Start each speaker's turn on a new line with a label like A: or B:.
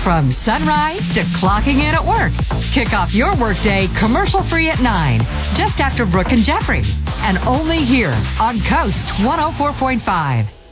A: From sunrise to clocking in at work. Kick off your workday commercial-free at 9, just after Brooke and Jeffrey. And only here on Coast 104.5.